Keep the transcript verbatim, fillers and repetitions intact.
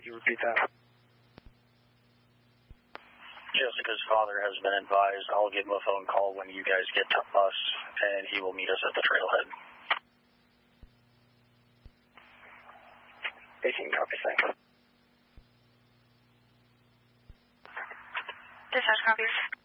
you repeat that? Jessica's father has been advised. I'll give him a phone call when you guys get to us, and he will meet us at the trailhead. eighteen copy, thanks. Dispatch copies.